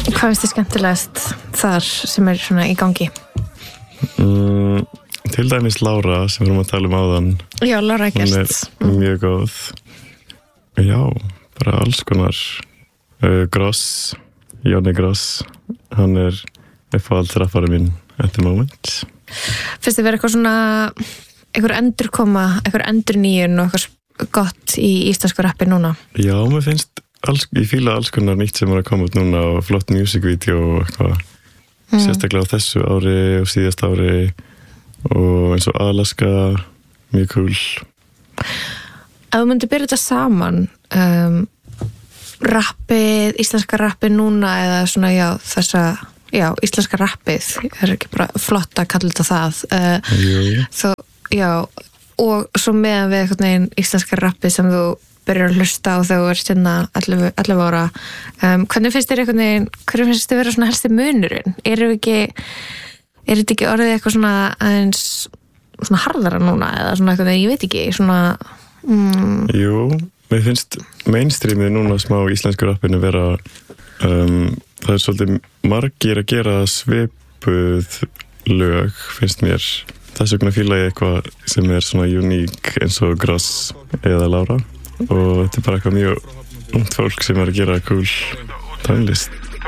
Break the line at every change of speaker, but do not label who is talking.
Hvað finnst þið skemmtilegast þar sem svona í gangi?
Til dæmis Lára sem við erum að tala áðan.
Já, Lára Eggerts.
Hún mjög góð. Já, bara alls konar. Gross, Jóni Gross, hann uppáhalds rappari minn at the moment.
Finnst þið vera eitthvað svona einhver endurkoma, einhver endurnýjun og eitthvað gott í íslensku rappi núna?
Já, mér finnst ég fíla alls konar nýtt sem að koma út núna og flott music-vídeó og eitthvað sérstaklega á þessu ári og síðast ári og eins og Alaska, mjög cool.
Ef þú myndir byrja þetta saman rappið, íslenska rappið núna eða svona íslenska rappið ekki bara flott að kalla þetta það og svo meðan við einhvern veginn íslenska rappið sem þú byrjar að hlusta á þegar þú ert hérna 11 ára hvernig finnst þér einhvern veginn hvernig finnst þér vera svona helsti munurinn? Er þetta ekki orðið eitthvað svona aðeins svona harðara núna eða svona eitthvað, ég veit ekki svona
Jú, mér finnst mainstreamið núna smá íslensku rappinu vera það svolítið margir að gera svipuð lög finnst mér þess vegna fíla ég eitthvað sem svona uník eins og Gross eða Lára og þetta bara eitthvað mjög ungt fólk sem að gera cool tónlist